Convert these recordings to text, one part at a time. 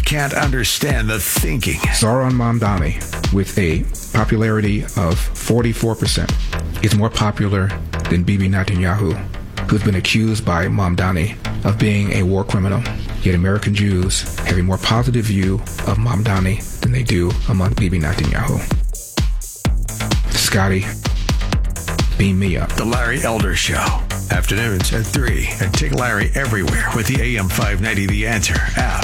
can't understand the thinking. Zohran Mamdani, with a popularity of 44%, is more popular than Bibi Netanyahu, who's been accused by Mamdani of being a war criminal. Yet American Jews have a more positive view of Mamdani than they do among Bibi Netanyahu. Scotty, beam me up. The Larry Elder Show. Afternoons at 3. And take Larry everywhere with the AM 590 The Answer app.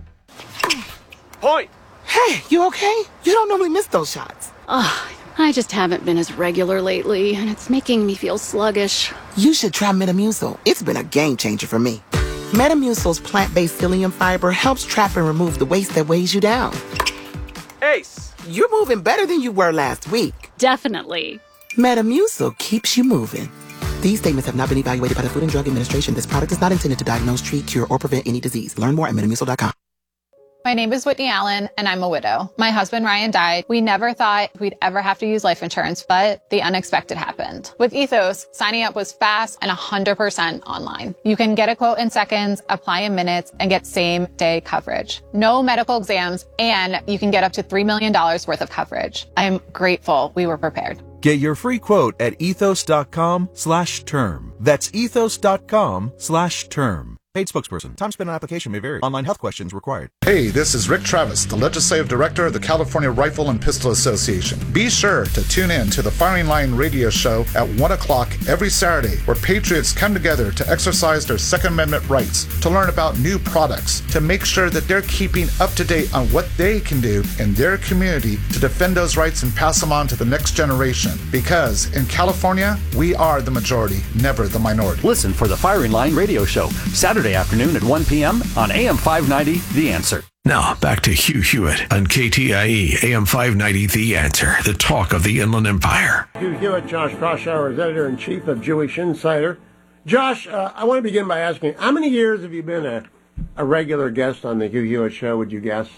Point! Hey, you okay? You don't normally miss those shots. I just haven't been as regular lately, and it's making me feel sluggish. You should try Metamucil. It's been a game changer for me. Metamucil's plant-based psyllium fiber helps trap and remove the waste that weighs you down. Ace! You're moving better than you were last week. Definitely. Metamucil keeps you moving. These statements have not been evaluated by the Food and Drug Administration. This product is not intended to diagnose, treat, cure, or prevent any disease. Learn more at metamucil.com. My name is Whitney Allen, and I'm a widow. My husband, Ryan, died. We never thought we'd ever have to use life insurance, but the unexpected happened. With Ethos, signing up was fast and 100% online. You can get a quote in seconds, apply in minutes, and get same-day coverage. No medical exams, and you can get up to $3 million worth of coverage. I'm grateful we were prepared. Get your free quote at ethos.com/term. That's ethos.com/term. Paid spokesperson. Time spent on application may vary. Online health questions required. Hey, this is Rick Travis, the Legislative Director of the California Rifle and Pistol Association. Be sure to tune in to the Firing Line radio show at 1 o'clock every Saturday, where patriots come together to exercise their Second Amendment rights, to learn about new products, to make sure that they're keeping up to date on what they can do in their community to defend those rights and pass them on to the next generation. Because in California, we are the majority, never the minority. Listen for the Firing Line radio show, Saturday afternoon at 1 p.m. on AM 590, The Answer. Now, back to Hugh Hewitt on KTIE, AM 590, The Answer, the talk of the Inland Empire. Hugh Hewitt, Josh Kraushaar is editor-in-chief of Jewish Insider. Josh, I want to begin by asking, how many years have you been a regular guest on the Hugh Hewitt Show, would you guess?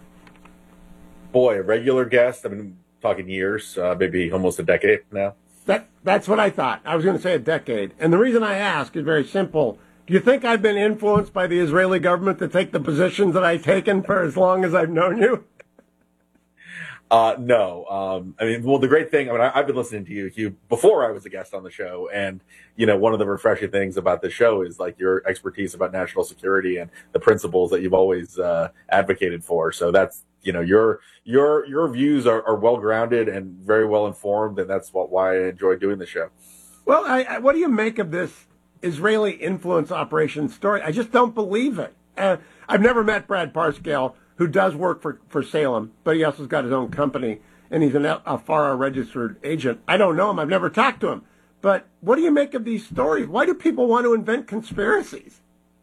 Boy, a regular guest? I've been talking years, maybe almost a decade now. That's what I thought. I was going to say a decade. And the reason I ask is very simple. Do you think I've been influenced by the Israeli government to take the positions that I've taken for as long as I've known you? No. The great thing, I've been listening to you, Hugh, before I was a guest on the show. And, one of the refreshing things about the show is like your expertise about national security and the principles that you've always advocated for. So that's, your views are well-grounded and very well-informed. And that's why I enjoy doing the show. Well, what do you make of this Israeli influence operation story? I just don't believe it. I've never met Brad Parscale, who does work for Salem, but he also has got his own company, and he's a FARA registered agent. I don't know him. I've never talked to him. But what do you make of these stories? Why do people want to invent conspiracies?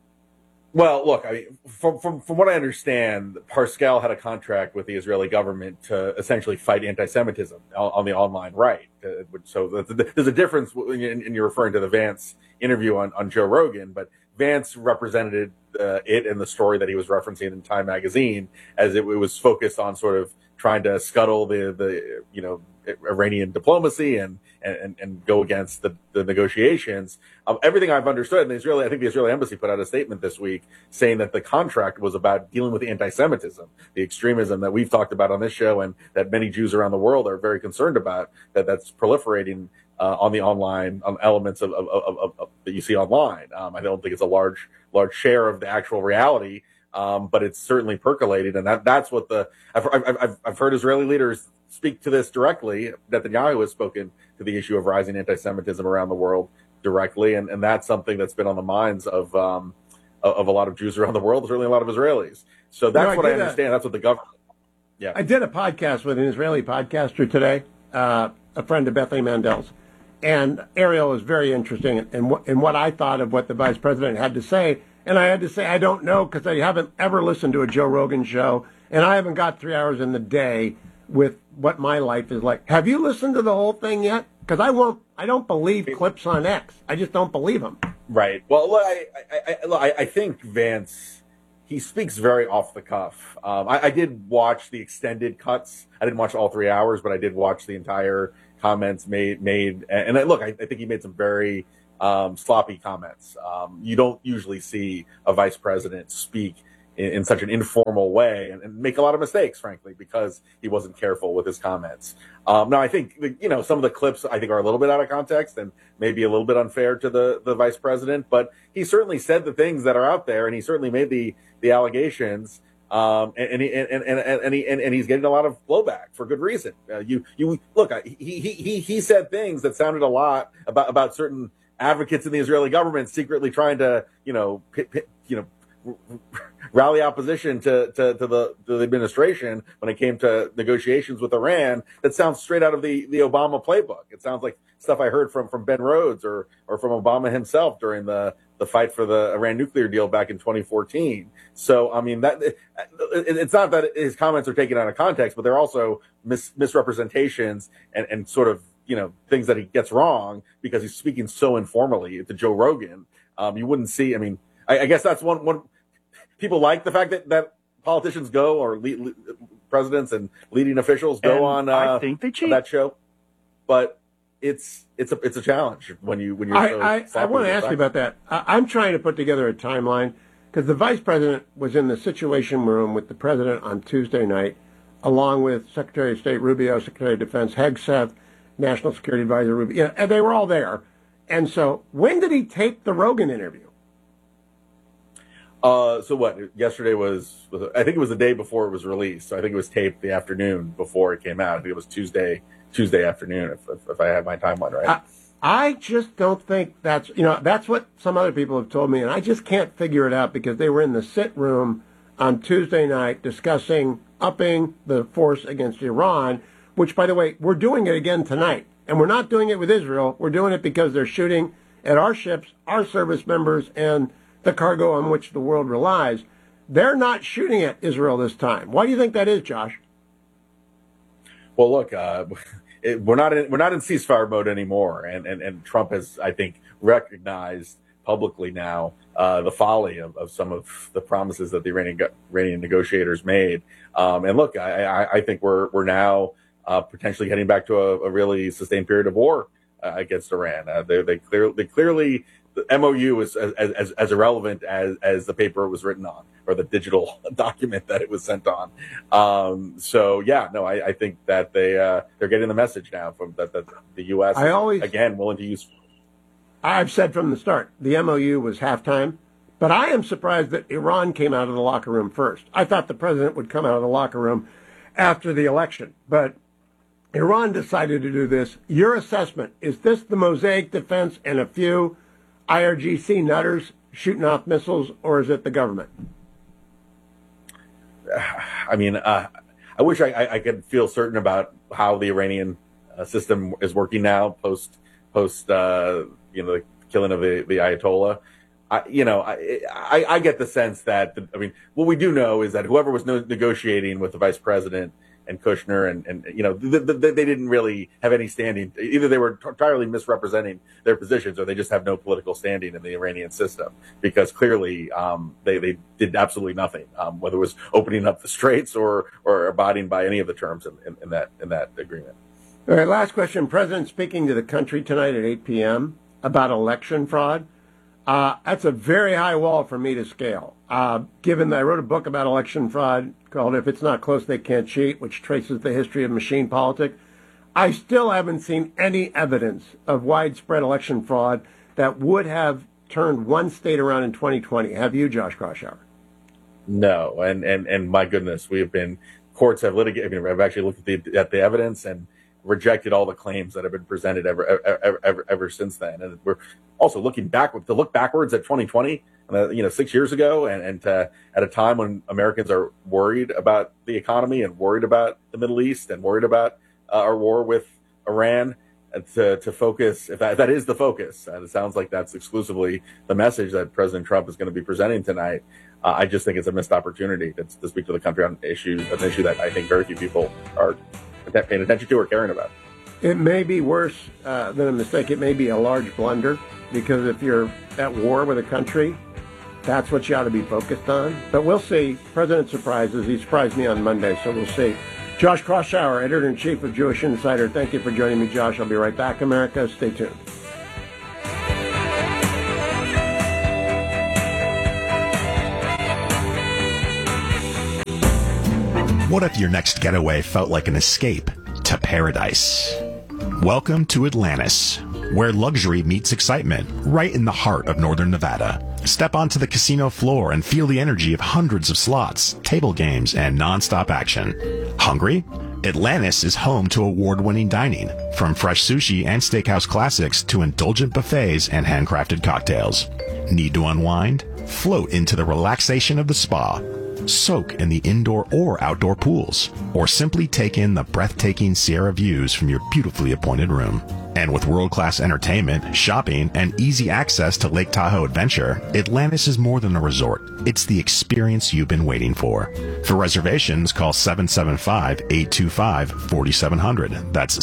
Well, look, from what I understand, Parscale had a contract with the Israeli government to essentially fight anti-Semitism on the online right. So there's a difference, and you're referring to the Vance interview on Joe Rogan, but Vance represented it and the story that he was referencing in Time magazine as it was focused on sort of trying to scuttle the Iranian diplomacy and go against the negotiations. Everything I've understood, I think the Israeli embassy put out a statement this week saying that the contract was about dealing with the anti-Semitism, the extremism that we've talked about on this show and that many Jews around the world are very concerned about, that's proliferating on the online, on elements of that you see online. I don't think it's a large share of the actual reality, but it's certainly percolated, and that's what I've heard Israeli leaders speak to this directly. Netanyahu has spoken to the issue of rising anti-Semitism around the world directly, and that's something that's been on the minds of a lot of Jews around the world, certainly a lot of Israelis. So that's what I understand. That's what the government. Yeah, I did a podcast with an Israeli podcaster today, a friend of Bethany Mandel's. And Ariel is very interesting in what I thought of what the vice president had to say. And I had to say, I don't know, because I haven't ever listened to a Joe Rogan show, and I haven't got 3 hours in the day with what my life is like. Have you listened to the whole thing yet? Because I don't believe clips on X. I just don't believe them. Right. Well, look, I think Vance, he speaks very off the cuff. I did watch the extended cuts. I didn't watch all 3 hours, but I did watch the entire comments made. And look, I think he made some very sloppy comments. You don't usually see a vice president speak in such an informal way and make a lot of mistakes, frankly, because he wasn't careful with his comments. Now, I think, some of the clips I think are a little bit out of context and maybe a little bit unfair to the vice president, but he certainly said the things that are out there, and he certainly made the allegations. And he's getting a lot of blowback for good reason. He said things that sounded a lot about certain advocates in the Israeli government secretly trying to, rally opposition to the administration when it came to negotiations with Iran. That sounds straight out of the Obama playbook. It sounds like stuff I heard from Ben Rhodes or from Obama himself during the fight for the Iran nuclear deal back in 2014. So, I mean, it's not that his comments are taken out of context, but they're also misrepresentations and sort of, things that he gets wrong because he's speaking so informally to Joe Rogan. You wouldn't see, I guess that's one people like the fact that politicians go or presidents and leading officials go on I think they cheat. That show, but it's a challenge when you're I want to ask you about that. I'm trying to put together a timeline because the vice president was in the Situation Room with the president on Tuesday night, along with Secretary of State Rubio, Secretary of Defense Hegseth, National Security Advisor Rubio, and they were all there. And so, when did he tape the Rogan interview? So what? Yesterday was I think it was the day before it was released. So I think it was taped the afternoon before it came out. I think it was Tuesday afternoon, if I have my timeline right. I just don't think that's what some other people have told me, and I just can't figure it out because they were in the sit room on Tuesday night discussing upping the force against Iran, which, by the way, we're doing it again tonight. And we're not doing it with Israel. We're doing it because they're shooting at our ships, our service members, and the cargo on which the world relies. They're not shooting at Israel this time. Why do you think that is, Josh? Well, look, we're not in ceasefire mode anymore, and Trump has, I think, recognized publicly now the folly of some of the promises that the Iranian negotiators made. And look, I think we're now potentially heading back to a really sustained period of war against Iran. They clearly. The MOU is as irrelevant as the paper it was written on or the digital document that it was sent on. I think that they're getting the message now from that the U.S. is again willing to use. I've said from the start the MOU was halftime, but I am surprised that Iran came out of the locker room first. I thought the president would come out of the locker room after the election, but Iran decided to do this. Your assessment, is this the Mosaic defense and a few IRGC nutters shooting off missiles, or is it the government? I wish I could feel certain about how the Iranian system is working now post the killing of the Ayatollah. I get the sense that what we do know is that whoever was negotiating with the vice president and Kushner and they didn't really have any standing. Either they were entirely misrepresenting their positions or they just have no political standing in the Iranian system, because clearly they did absolutely nothing, whether it was opening up the straits or abiding by any of the terms in that agreement. All right, last question. President speaking to the country tonight at 8 p.m. about election fraud. That's a very high wall for me to scale. Given that I wrote a book about election fraud called If It's Not Close, They Can't Cheat, which traces the history of machine politics, I still haven't seen any evidence of widespread election fraud that would have turned one state around in 2020. Have you, Josh Kraushaar? No, and my goodness, courts have litigated. I've actually looked at the evidence and rejected all the claims that have been presented ever since then. And we're also looking backwards to look backwards at 2020, 6 years ago, and at a time when Americans are worried about the economy and worried about the Middle East and worried about our war with Iran, to focus, if that is the focus, and it sounds like that's exclusively the message that President Trump is going to be presenting tonight. I just think it's a missed opportunity to speak to the country on an issue that I think very few people are paying attention to or caring about. It may be worse than a mistake. It may be a large blunder, because if you're at war with a country, that's what you ought to be focused on. But we'll see. President surprises. He surprised me on Monday, so we'll see. Josh Kraushaar, Editor-in-Chief of Jewish Insider. Thank you for joining me, Josh. I'll be right back, America. Stay tuned. What if your next getaway felt like an escape to paradise? Welcome to Atlantis, where luxury meets excitement, right in the heart of northern Nevada. Step onto the casino floor and feel the energy of hundreds of slots, table games, and non-stop action. Hungry? Atlantis is home to award-winning dining, from fresh sushi and steakhouse classics to indulgent buffets and handcrafted cocktails. Need to unwind? Float into the relaxation of the spa. Soak in the indoor or outdoor pools, or simply take in the breathtaking Sierra views from your beautifully appointed room. And with world-class entertainment, shopping, and easy access to Lake Tahoe Adventure, Atlantis is more than a resort. It's the experience you've been waiting for. For reservations, call 775-825-4700. That's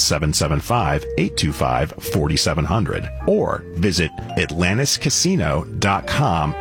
775-825-4700. Or visit AtlantisCasino.com,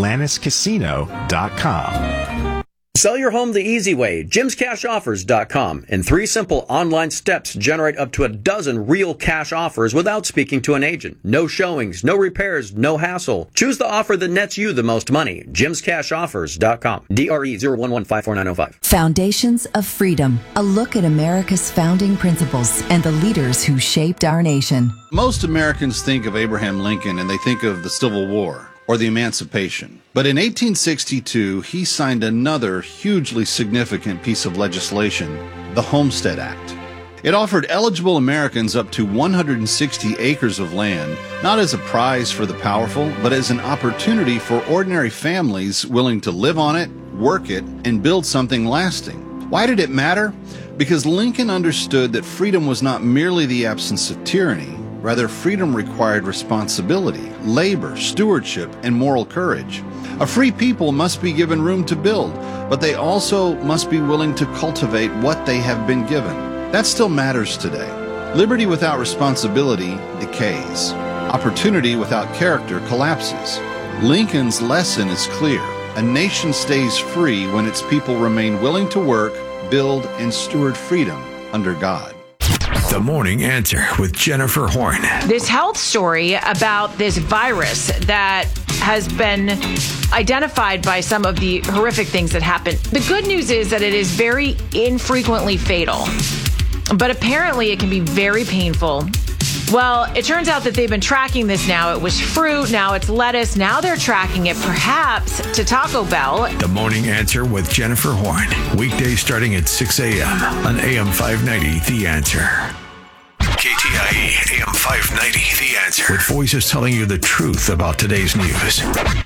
AtlantisCasino.com. Sell your home the easy way. JimsCashOffers.com. In 3 simple online steps, generate up to a dozen real cash offers without speaking to an agent. No showings, no repairs, no hassle. Choose the offer that nets you the most money. JimsCashOffers.com. DRE 0115495. Foundations of Freedom. A look at America's founding principles and the leaders who shaped our nation. Most Americans think of Abraham Lincoln and they think of the Civil War or the Emancipation. But in 1862, he signed another hugely significant piece of legislation, the Homestead Act. It offered eligible Americans up to 160 acres of land, not as a prize for the powerful, but as an opportunity for ordinary families willing to live on it, work it, and build something lasting. Why did it matter? Because Lincoln understood that freedom was not merely the absence of tyranny. Rather, freedom required responsibility, labor, stewardship, and moral courage. A free people must be given room to build, but they also must be willing to cultivate what they have been given. That still matters today. Liberty without responsibility decays. Opportunity without character collapses. Lincoln's lesson is clear. A nation stays free when its people remain willing to work, build, and steward freedom under God. The Morning Answer with Jennifer Horn. This health story about this virus that has been identified by some of the horrific things that happen. The good news is that it is very infrequently fatal, but apparently it can be very painful. Well, it turns out that they've been tracking this now. It was fruit, now it's lettuce, now they're tracking it perhaps to Taco Bell. The Morning Answer with Jennifer Horn. Weekdays starting at 6 a.m. on AM 590, The Answer. KTIE AM 590, The Answer. With voices telling you the truth about today's news.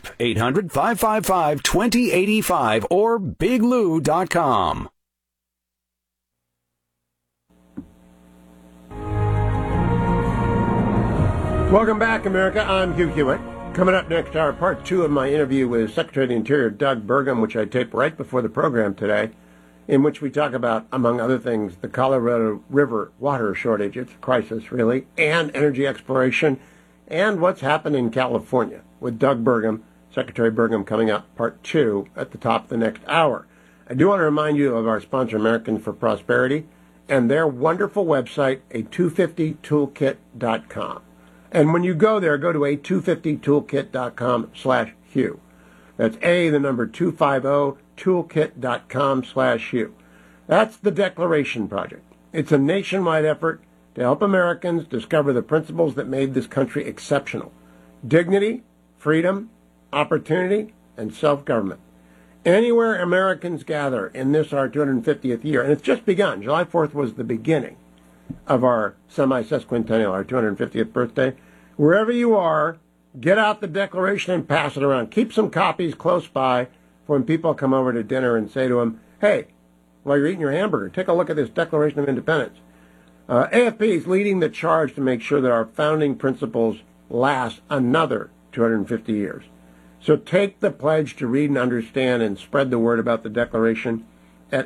800-555-2085 or biglou.com. Welcome back, America. I'm Hugh Hewitt. Coming up next hour, part 2 of my interview with Secretary of the Interior Doug Burgum, which I taped right before the program today, in which we talk about, among other things, the Colorado River water shortage. It's a crisis, really, and energy exploration, and what's happened in California with Doug Burgum, Secretary Burgum, coming up, part 2, at the top of the next hour. I do want to remind you of our sponsor, Americans for Prosperity, and their wonderful website, a250toolkit.com. And when you go there, go to a250toolkit.com/Hugh. That's the number 250toolkit.com/Hugh. That's the Declaration Project. It's a nationwide effort to help Americans discover the principles that made this country exceptional. Dignity, freedom, opportunity, and self-government. Anywhere Americans gather in this, our 250th year, and it's just begun. July 4th was the beginning of our semi-sesquicentennial, our 250th birthday. Wherever you are, get out the Declaration and pass it around. Keep some copies close by for when people come over to dinner and say to them, hey, while you're eating your hamburger, take a look at this Declaration of Independence. AFP is leading the charge to make sure that our founding principles last another 250 years. So take the pledge to read and understand and spread the word about the Declaration at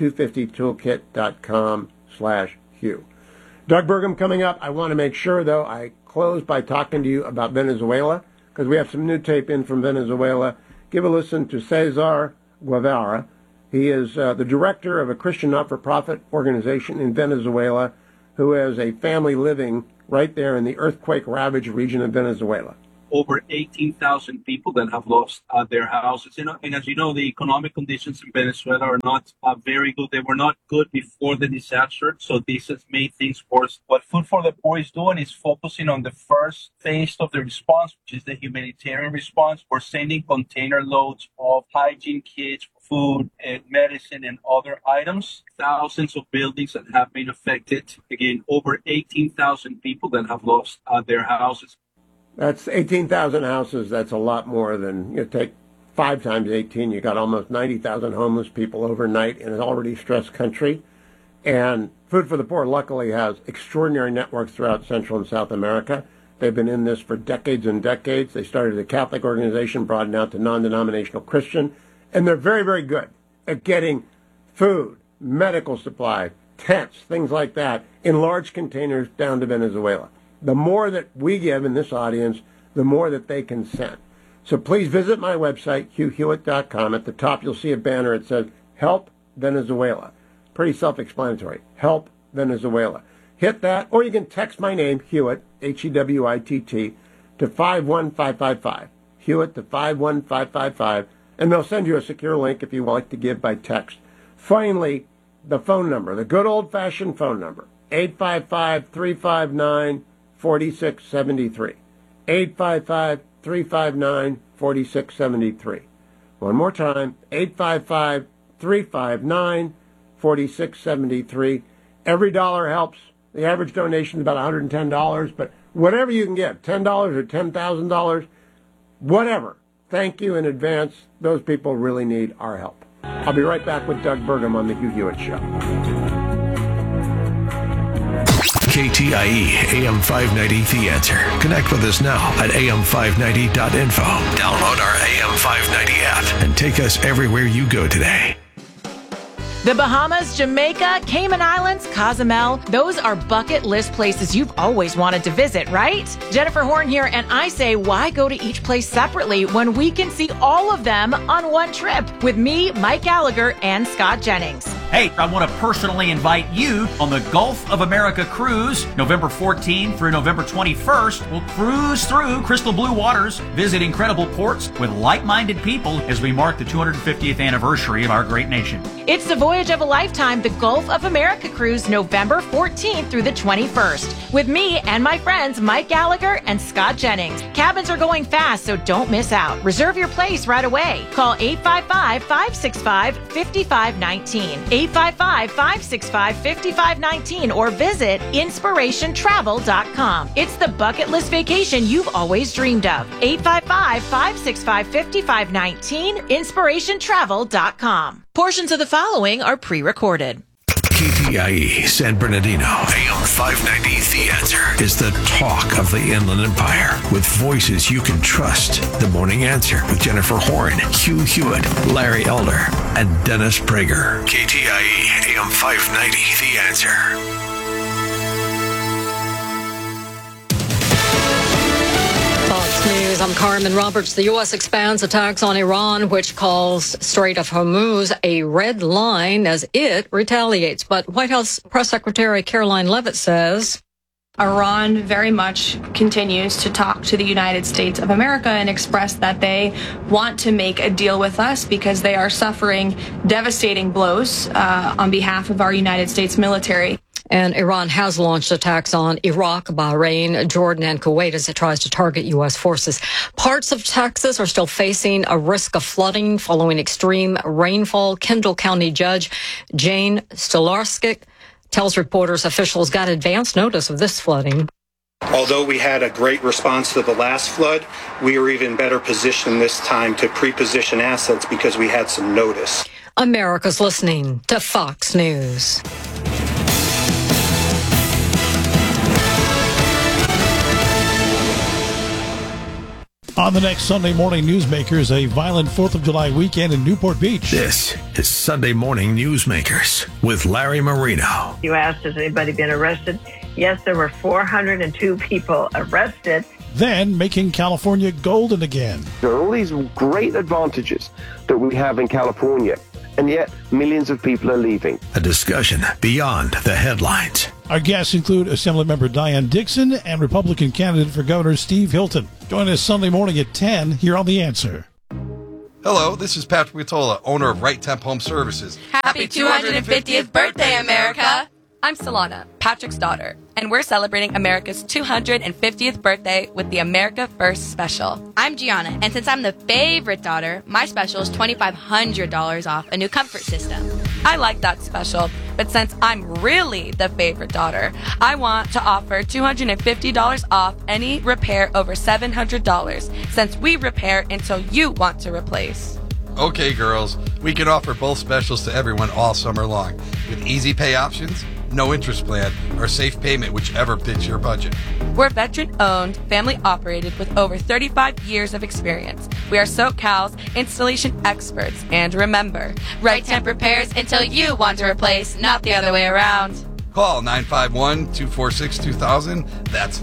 a250toolkit.com/Hugh. Doug Burgum coming up. I want to make sure, though, I close by talking to you about Venezuela, because we have some new tape in from Venezuela. Give a listen to Cesar Guevara. He is the director of a Christian not-for-profit organization in Venezuela who has a family living right there in the earthquake-ravaged region of Venezuela. over 18,000 people that have lost their houses. And as you know, the economic conditions in Venezuela are not very good. They were not good before the disaster, so this has made things worse. What Food for the Poor is doing is focusing on the first phase of the response, which is the humanitarian response. We're sending container loads of hygiene kits, food and medicine and other items. Thousands of buildings that have been affected. Again, over 18,000 people that have lost their houses. That's 18,000 houses. That's a lot more than, take 5 times 18. You got almost 90,000 homeless people overnight in an already stressed country. And Food for the Poor luckily has extraordinary networks throughout Central and South America. They've been in this for decades and decades. They started as a Catholic organization, broadened out to non-denominational Christian. And they're very, very good at getting food, medical supply, tents, things like that, in large containers down to Venezuela. The more that we give in this audience, the more that they can send. So please visit my website, hughhewitt.com. At the top, you'll see a banner. It says, Help Venezuela. Pretty self-explanatory. Help Venezuela. Hit that, or you can text my name, Hewitt, Hewitt, to 51555. Hewitt to 51555. And they'll send you a secure link if you like to give by text. Finally, the phone number, the good old-fashioned phone number, 855-359-4673. 855-359-4673. One more time, 855-359-4673. Every dollar helps. The average donation is about $110, but whatever you can give, $10 or $10,000, whatever. Thank you in advance. Those people really need our help. I'll be right back with Doug Burgum on The Hugh Hewitt Show. KTIE AM 590 The Answer. Connect with us now at am590.info. Download our AM 590 app and take us everywhere you go today. The Bahamas, Jamaica, Cayman Islands, Cozumel, those are bucket list places you've always wanted to visit, right? Jennifer Horn here, and I say, why go to each place separately when we can see all of them on one trip with me, Mike Gallagher, and Scott Jennings? Hey, I want to personally invite you on the Gulf of America cruise, November 14th through November 21st. We'll cruise through crystal blue waters, visit incredible ports with like-minded people as we mark the 250th anniversary of our great nation. It's the voyage of a lifetime, the Gulf of America cruise, November 14th through the 21st, with me and my friends Mike Gallagher and Scott Jennings. Cabins are going fast, so don't miss out. Reserve your place right away. Call 855-565-5519. 855-565-5519 or visit inspirationtravel.com. It's the bucket list vacation you've always dreamed of. 855-565-5519, inspirationtravel.com. Portions of the following are pre-recorded. KTIE San Bernardino, AM 590 The Answer, is the talk of the Inland Empire with voices you can trust. The Morning Answer with Jennifer Horn, Hugh Hewitt, Larry Elder, and Dennis Prager. KTIE AM 590 The Answer. Fox News, I'm Carmen Roberts. The U.S. expands attacks on Iran, which calls Strait of Hormuz a red line as it retaliates. But White House Press Secretary Caroline Leavitt says Iran very much continues to talk to the United States of America and express that they want to make a deal with us because they are suffering devastating blows on behalf of our United States military. And Iran has launched attacks on Iraq, Bahrain, Jordan, and Kuwait as it tries to target U.S. forces. Parts of Texas are still facing a risk of flooding following extreme rainfall. Kendall County Judge Jane Stolarczyk tells reporters officials got advance notice of this flooding. Although we had a great response to the last flood, we were even better positioned this time to pre-position assets because we had some notice. America's listening to Fox News. On the next Sunday Morning Newsmakers, a violent 4th of July weekend in Newport Beach. This is Sunday Morning Newsmakers with Larry Marino. You asked, has anybody been arrested? Yes, there were 402 people arrested. Then making California golden again. There are all these great advantages that we have in California, and yet millions of people are leaving. A discussion beyond the headlines. Our guests include Assemblymember Diane Dixon and Republican candidate for Governor Steve Hilton. Join us Sunday morning at 10 here on The Answer. Hello, this is Patrick Vitola, owner of Right Temp Home Services. Happy 250th birthday, America! I'm Solana, Patrick's daughter, and we're celebrating America's 250th birthday with the America First special. I'm Gianna, and since I'm the favorite daughter, my special is $2,500 off a new comfort system. I like that special, but since I'm really the favorite daughter, I want to offer $250 off any repair over $700, since we repair until you want to replace. Okay, girls, we can offer both specials to everyone all summer long, with easy pay options, no interest plan, or safe payment, whichever fits your budget. We're veteran-owned, family-operated with over 35 years of experience. We are SoCal's installation experts. And remember, Right Temp repairs until you want to replace, not the other way around. Call 951-246-2000. That's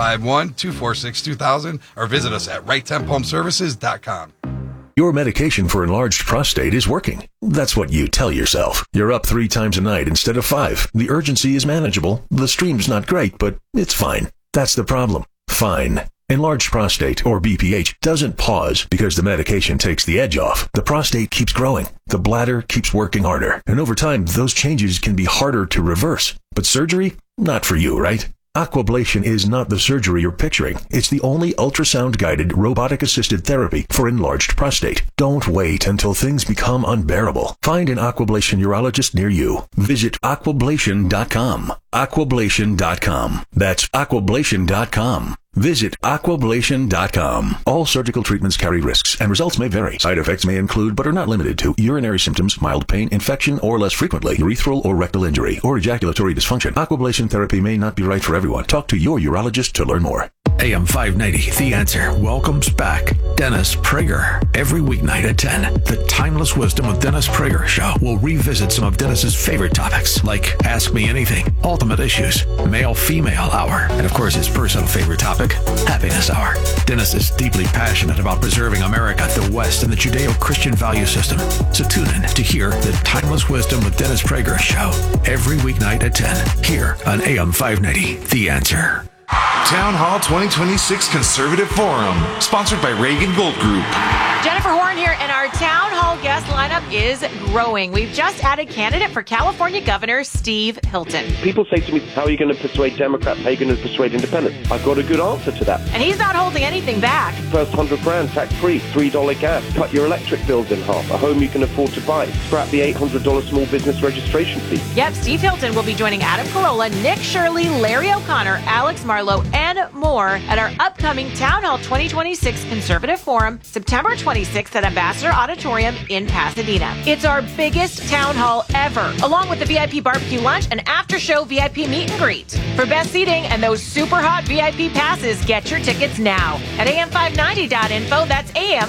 951-246-2000. Or visit us at RightTempHomeservices.com. Your medication for enlarged prostate is working. That's what you tell yourself. You're up 3 times a night instead of 5. The urgency is manageable. The stream's not great, but it's fine. That's the problem. Fine. Enlarged prostate, or BPH, doesn't pause because the medication takes the edge off. The prostate keeps growing. The bladder keeps working harder. And over time, those changes can be harder to reverse. But surgery? Not for you, right? Aquablation is not the surgery you're picturing. It's the only ultrasound-guided, robotic-assisted therapy for enlarged prostate. Don't wait until things become unbearable. Find an Aquablation urologist near you. Visit aquablation.com. Aquablation.com. That's aquablation.com. Visit aquablation.com. All surgical treatments carry risks, and results may vary. Side effects may include, but are not limited to, urinary symptoms, mild pain, infection, or less frequently, urethral or rectal injury, or ejaculatory dysfunction. Aquablation therapy may not be right for everyone. Talk to your urologist to learn more. AM 590, The Answer, welcomes back Dennis Prager. Every weeknight at 10, the Timeless Wisdom of Dennis Prager show will revisit some of Dennis's favorite topics, like Ask Me Anything, Ultimate Issues, Male-Female Hour, and of course his personal favorite topic, Happiness Hour. Dennis is deeply passionate about preserving America, the West, and the Judeo-Christian value system. So tune in to hear the Timeless Wisdom with Dennis Prager show every weeknight at 10, here on AM 590, The Answer. Town Hall 2026 Conservative Forum, sponsored by Reagan Gold Group. Jennifer Horn here, and our town hall guest lineup is growing. We've just added candidate for California Governor Steve Hilton. People say to me, how are you going to persuade Democrats? How are you going to persuade independents? I've got a good answer to that. And he's not holding anything back. First $100,000 tax-free, $3 gas, cut your electric bills in half, a home you can afford to buy, scrap the $800 small business registration fee. Yep, Steve Hilton will be joining Adam Carolla, Nick Shirley, Larry O'Connor, Alex Marlowe, and more at our upcoming Town Hall 2026 Conservative Forum, September 26th at Ambassador Auditorium in Pasadena. It's our biggest town hall ever, along with the VIP barbecue lunch and after-show VIP meet and greet. For best seating and those super hot VIP passes, get your tickets now at am590.info. That's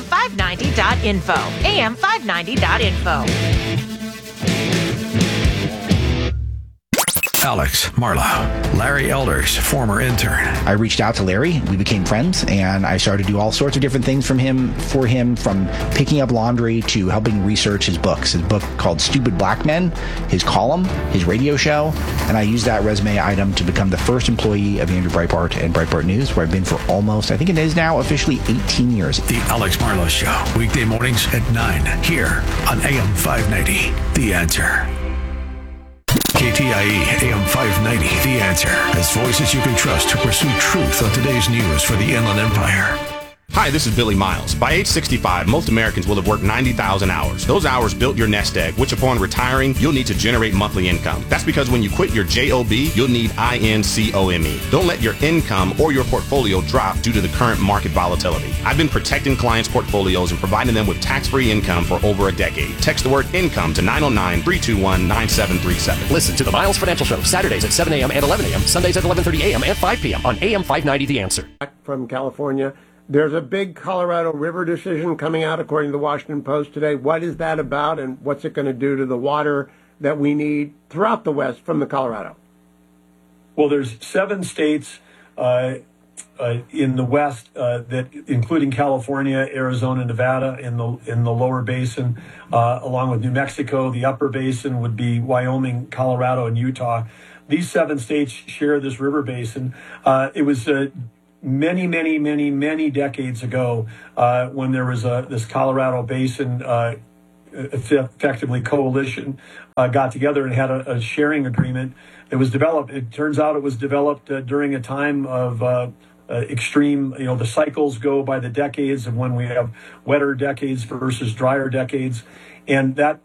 am590.info. am590.info. Alex Marlowe, Larry Elders, former intern. I reached out to Larry. We became friends, and I started to do all sorts of different things for him, from picking up laundry to helping research his books. His book called Stupid Black Men, his column, his radio show, and I used that resume item to become the first employee of Andrew Breitbart and Breitbart News, where I've been for almost, I think it is now officially 18 years. The Alex Marlowe Show, weekday mornings at 9, here on AM 590, The Answer. KTIE AM 590, The Answer, has voices you can trust to pursue truth on today's news for the Inland Empire. Hi, this is Billy Miles. By age 65, most Americans will have worked 90,000 hours. Those hours built your nest egg, which upon retiring, you'll need to generate monthly income. That's because when you quit your JOB, you'll need INCOME. Don't let your income or your portfolio drop due to the current market volatility. I've been protecting clients' portfolios and providing them with tax-free income for over a decade. Text the word income to 909-321-9737. Listen to the Miles Financial Show, Saturdays at 7 a.m. and 11 a.m., Sundays at 11:30 a.m. and 5 p.m. on AM 590 The Answer. From California. There's a big Colorado River decision coming out, according to the Washington Post today. What is that about, and what's it going to do to the water that we need throughout the West from the Colorado? Well, there's 7 states in the West that, including California, Arizona, Nevada, in the lower basin, along with New Mexico. The upper basin would be Wyoming, Colorado, and Utah. these 7 states share this river basin. It was many decades ago when there was this Colorado Basin effectively coalition got together and had a sharing agreement that was developed. It turns out it was developed during a time of extreme, the cycles go by the decades of when we have wetter decades versus drier decades. And that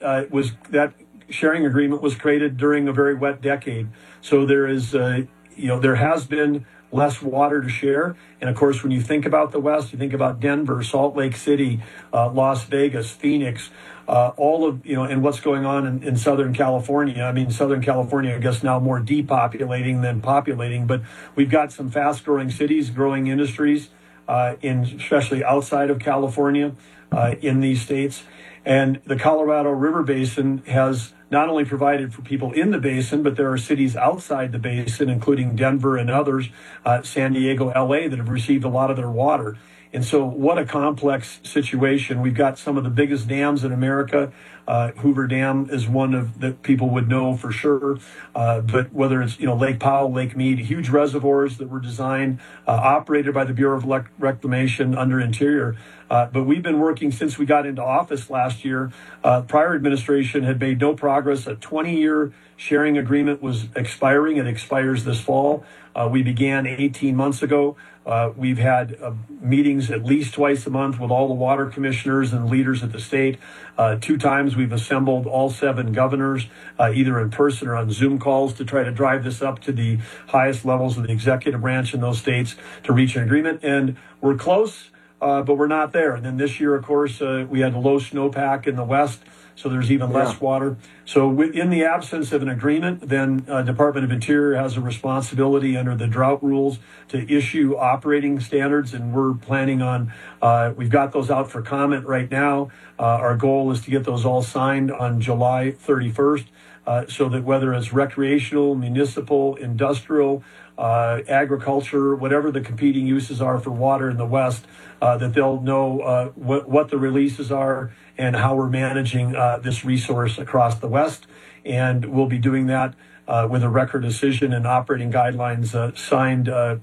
sharing agreement was created during a very wet decade. So there is, there has been less water to share. And of course, when you think about the West, you think about Denver, Salt Lake City, Las Vegas, Phoenix, all of, and what's going on in Southern California. I mean, Southern California, I guess now more depopulating than populating, but we've got some fast growing cities, growing industries, especially outside of California, in these states. And the Colorado River Basin has not only provided for people in the basin, but there are cities outside the basin, including Denver and others, San Diego, LA, that have received a lot of their water. And so what a complex situation. We've got some of the biggest dams in America. Hoover Dam is one of that people would know for sure. But whether it's, Lake Powell, Lake Mead, huge reservoirs that were designed, operated by the Bureau of Reclamation under Interior. But we've been working since we got into office last year. Prior administration had made no progress. A 20-year sharing agreement was expiring. It expires this fall. We began 18 months ago. We've had meetings at least twice a month with all the water commissioners and leaders at the state. 2 times we've assembled all 7 governors, either in person or on Zoom calls, to try to drive this up to the highest levels of the executive branch in those states to reach an agreement. And we're close, but we're not there. And then this year, of course, we had a low snowpack in the West, so there's even less water. So in the absence of an agreement, then Department of Interior has a responsibility under the drought rules to issue operating standards, and we're planning on, we've got those out for comment right now. Our goal is to get those all signed on July 31st, so that whether it's recreational, municipal, industrial, agriculture, whatever the competing uses are for water in the West, that they'll know what the releases are and how we're managing this resource across the West. And we'll be doing that with a record decision and operating guidelines signed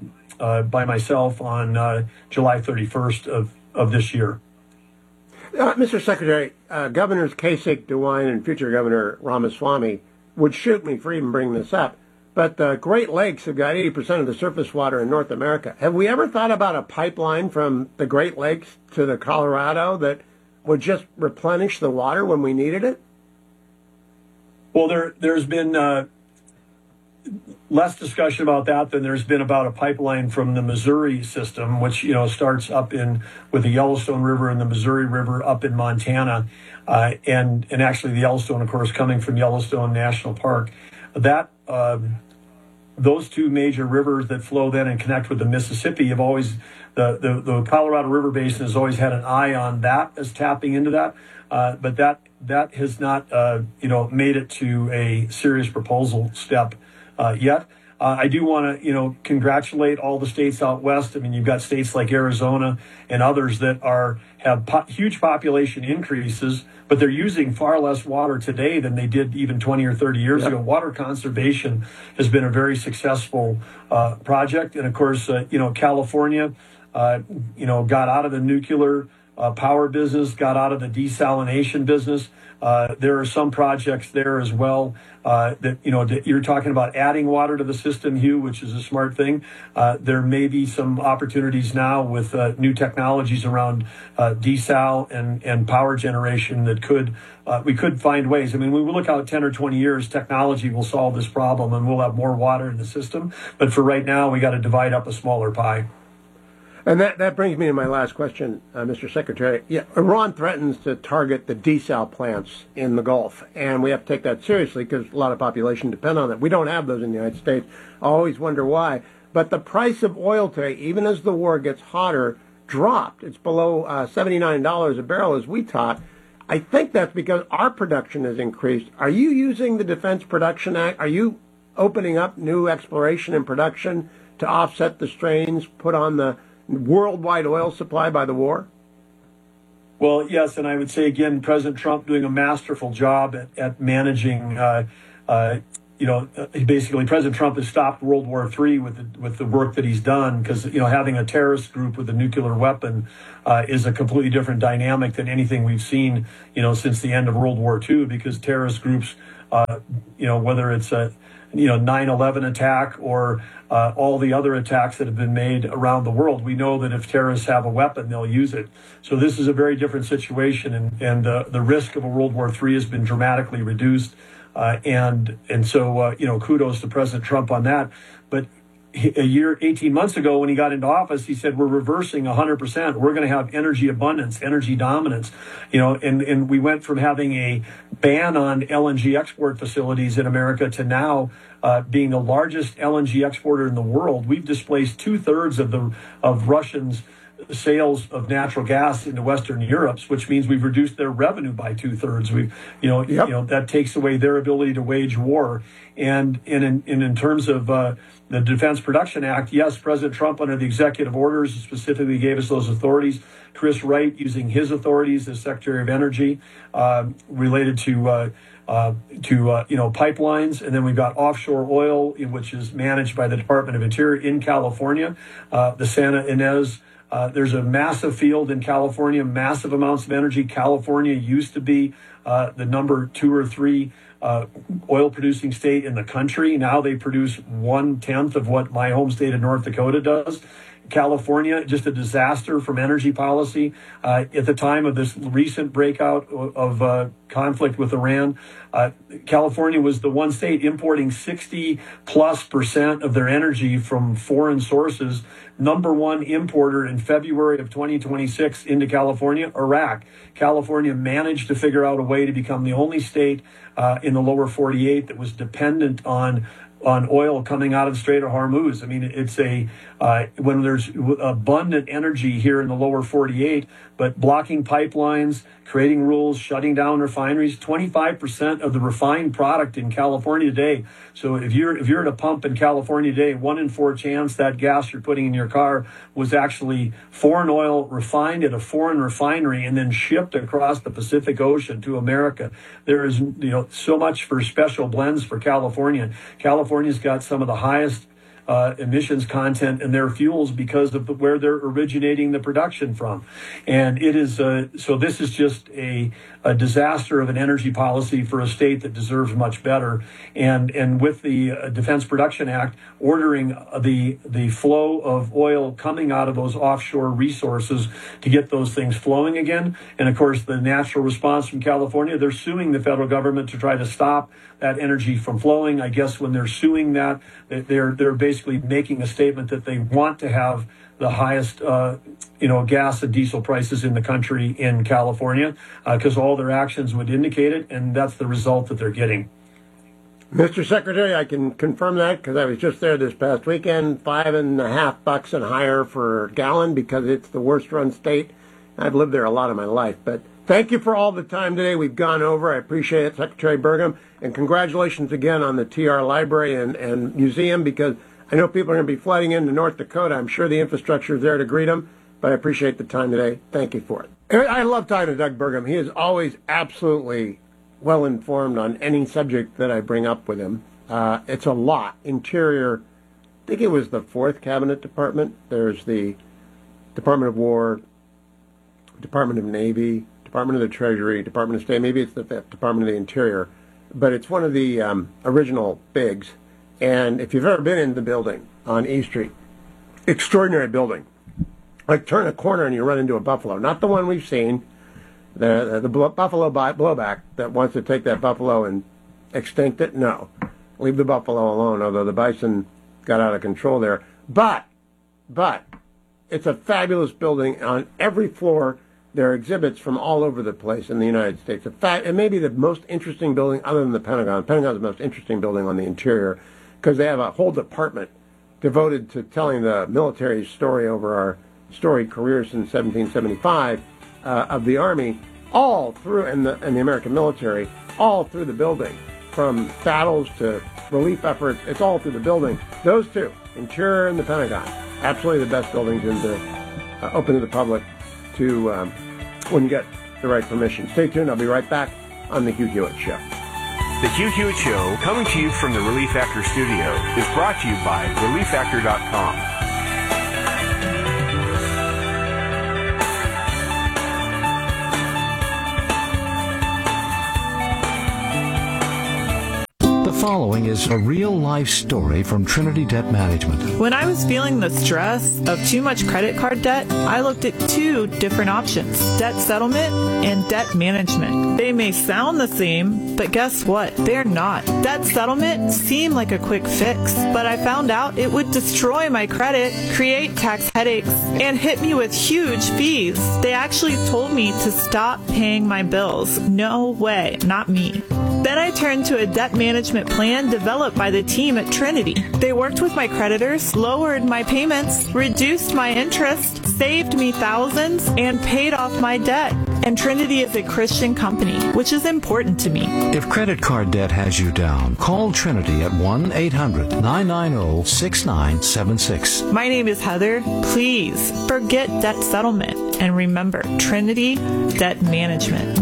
by myself on July 31st of this year. Mr. Secretary, Governors Kasich, DeWine, and future Governor Ramaswamy would shoot me for even bringing this up. But the Great Lakes have got 80% of the surface water in North America. Have we ever thought about a pipeline from the Great Lakes to the Colorado that would just replenish the water when we needed it? Well, there's been less discussion about that than there's been about a pipeline from the Missouri system, which starts up with the Yellowstone River and the Missouri River up in Montana, and actually the Yellowstone, of course, coming from Yellowstone National Park. That those 2 major rivers that flow then and connect with the Mississippi have always, the Colorado River Basin has always had an eye on that as tapping into that, but that has not made it to a serious proposal step yet. I do want to congratulate all the states out west. I mean, you've got states like Arizona and others that have huge population increases, but they're using far less water today than they did even 20 or 30 years ago. Water conservation has been a very successful project. And of course, California, got out of the nuclear power business, got out of the desalination business. There are some projects there as well that, you're talking about adding water to the system, Hugh, which is a smart thing. There may be some opportunities now with new technologies around desal and power generation that we could find ways. I mean, when we look out 10 or 20 years, technology will solve this problem and we'll have more water in the system. But for right now, we got to divide up a smaller pie. And that brings me to my last question, Mr. Secretary. Yeah, Iran threatens to target the desal plants in the Gulf, and we have to take that seriously because a lot of population depend on it. We don't have those in the United States. I always wonder why. But the price of oil today, even as the war gets hotter, dropped. It's below $79 a barrel, as we taught. I think that's because our production has increased. Are you using the Defense Production Act? Are you opening up new exploration and production to offset the strains put on the worldwide oil supply by the war? Well, yes, and I would say again, President Trump doing a masterful job at managing basically President Trump has stopped World War III with the work that he's done, because having a terrorist group with a nuclear weapon is a completely different dynamic than anything we've seen since the end of World War II, because terrorist groups whether it's a 9/11 attack or all the other attacks that have been made around the world, we know that if terrorists have a weapon, they'll use it. So this is a very different situation, and the risk of a World War III has been dramatically reduced. And so kudos to President Trump on that. But 18 months ago, when he got into office, he said, we're reversing 100%. We're going to have energy abundance, energy dominance, and we went from having a ban on LNG export facilities in America to now being the largest LNG exporter in the world. We've displaced 2/3 of Russians' sales of natural gas into Western Europe, which means we've reduced their revenue by 2/3. That takes away their ability to wage war. And in terms of the Defense Production Act, yes, President Trump, under the executive orders, specifically gave us those authorities. Chris Wright, using his authorities as Secretary of Energy, related to pipelines, and then we've got offshore oil, which is managed by the Department of Interior in California, the Santa Ynez. There's a massive field in California, massive amounts of energy. California used to be the number 2 or 3 oil-producing state in the country. Now they produce 1/10 of what my home state of North Dakota does. California, just a disaster from energy policy. At the time of this recent breakout of conflict with Iran, California was the one state importing 60+% of their energy from foreign sources. Number one importer in February of 2026 into California, Iraq. California managed to figure out a way to become the only state in the lower 48 that was dependent on oil coming out of the Strait of Hormuz. I mean, it's when there's abundant energy here in the lower 48, but blocking pipelines, creating rules, shutting down refineries, 25% of the refined product in California today. So if you're at a pump in California today, 1 in 4 chance that gas you're putting in your car was actually foreign oil refined at a foreign refinery and then shipped across the Pacific Ocean to America. There is so much for special blends for California. California's got some of the highest emissions content in their fuels because of where they're originating the production from. And it is so this is just a disaster of an energy policy for a state that deserves much better. And with the Defense Production Act ordering the flow of oil coming out of those offshore resources to get those things flowing again. And of course, the natural response from California, they're suing the federal government to try to stop that energy from flowing. I guess when they're suing that, they're basically making a statement that they want to have the highest, gas and diesel prices in the country in California, because all their actions would indicate it, and that's the result that they're getting. Mr. Secretary, I can confirm that because I was just there this past weekend. $5.50 and higher for a gallon because it's the worst run state. I've lived there a lot of my life, but thank you for all the time today we've gone over. I appreciate it, Secretary Burgum, and congratulations again on the TR Library and Museum, because I know people are going to be flooding into North Dakota. I'm sure the infrastructure is there to greet them, but I appreciate the time today. Thank you for it. I love talking to Doug Burgum. He is always absolutely well-informed on any subject that I bring up with him. It's a lot. Interior, I think it was the 4th Cabinet Department. There's the Department of War, Department of Navy, Department of the Treasury, Department of State. Maybe it's the 5th, Department of the Interior. But it's one of the original bigs. And if you've ever been in the building on E Street, extraordinary building. Like turn a corner and you run into a buffalo. Not the one we've seen, the buffalo blowback that wants to take that buffalo and extinct it. No, leave the buffalo alone, although the bison got out of control there. But it's a fabulous building. On every floor, there are exhibits from all over the place in the United States. It may be the most interesting building other than the Pentagon. The Pentagon is the most interesting building on the interior because they have a whole department devoted to telling the military's story over our storied careers since 1775 of the Army, all through, and the American military, all through the building, from battles to relief efforts. It's all through the building. Those two, Interior and the Pentagon, absolutely the best buildings to open to the public to when you get the right permission. Stay tuned. I'll be right back on the Hugh Hewitt Show. The Hugh Hewitt Show, coming to you from the Relief Factor studio, is brought to you by ReliefFactor.com. The following is a real-life story from Trinity Debt Management. When I was feeling the stress of too much credit card debt, I looked at two different options: debt settlement and debt management. They may sound the same, but guess what? They're not. Debt settlement seemed like a quick fix, but I found out it would destroy my credit, create tax headaches, and hit me with huge fees. They actually told me to stop paying my bills. No way, not me. Then I turned to a debt management plan developed by the team at Trinity. They worked with my creditors, lowered my payments, reduced my interest, saved me thousands, and paid off my debt. And Trinity is a Christian company, which is important to me. If credit card debt has you down, call Trinity at 1-800-990-6976. My name is Heather. Please forget debt settlement. And remember, Trinity Debt Management.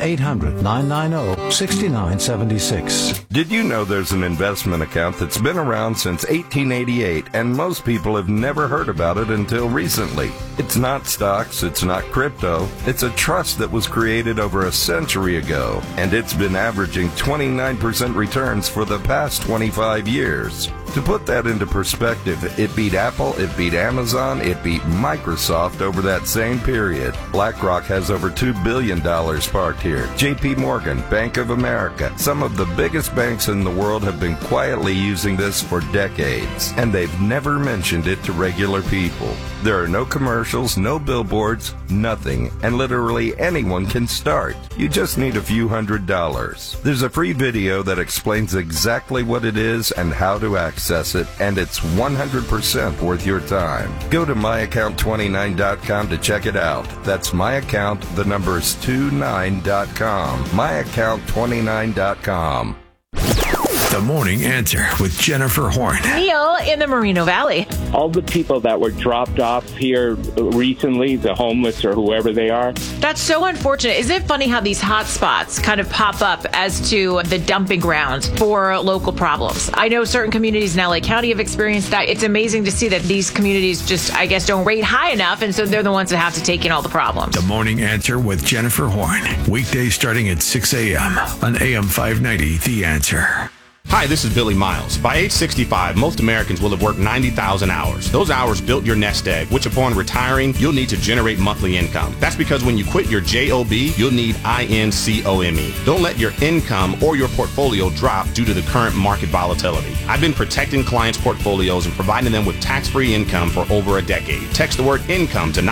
1-800-990-6976. Did you know there's an investment account that's been around since 1888, and most people have never heard about it until recently? It's not stocks, it's not crypto, it's a trust that was created over a century ago, and it's been averaging 29% returns for the past 25 years. To put that into perspective, it beat Apple, it beat Amazon, it beat Microsoft over that same period. BlackRock has over $2 billion parked here. JP Morgan, Bank of America, some of the biggest banks in the world have been quietly using this for decades, and they've never mentioned it to regular people. There are no commercials, no billboards, nothing, and literally anyone can start. You just need a few $100s. There's a free video that explains exactly what it is and how to access it, and it's 100% worth your time. Go to myaccount29.com to check it out. That's myaccount, the number's 29.com. myaccount29.com. The Morning Answer with Jennifer Horn. Neil in the Moreno Valley. All the people that were dropped off here recently, the homeless or whoever they are. That's so unfortunate. Isn't it funny how these hot spots kind of pop up as to the dumping ground for local problems? I know certain communities in LA County have experienced that. It's amazing to see that these communities just, I guess, don't rate high enough, and so they're the ones that have to take in all the problems. The Morning Answer with Jennifer Horn. Weekdays starting at 6 a.m. on AM 590, The Answer. Hi, this is Billy Miles. By age 65, most Americans will have worked 90,000 hours. Those hours built your nest egg, which upon retiring, you'll need to generate monthly income. That's because when you quit your JOB, you'll need INCOME. Don't let your income or your portfolio drop due to the current market volatility. I've been protecting clients' portfolios and providing them with tax-free income for over a decade. Text the word income to